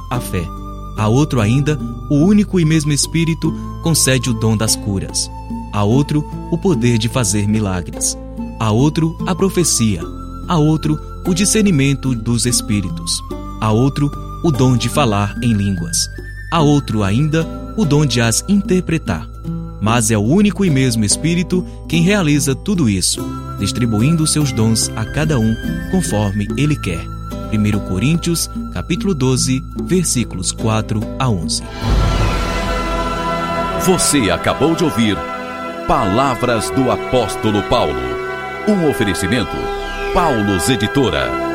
a fé. A outro ainda, o único e mesmo Espírito concede o dom das curas. A outro, o poder de fazer milagres. A outro, a profecia. A outro, o discernimento dos espíritos. A outro, o dom de falar em línguas. A outro ainda, o dom de as interpretar. Mas é o único e mesmo Espírito quem realiza tudo isso, distribuindo seus dons a cada um conforme Ele quer. 1 Coríntios, capítulo 12, versículos 4 a 11. Você acabou de ouvir Palavras do Apóstolo Paulo. Um oferecimento Paulos Editora.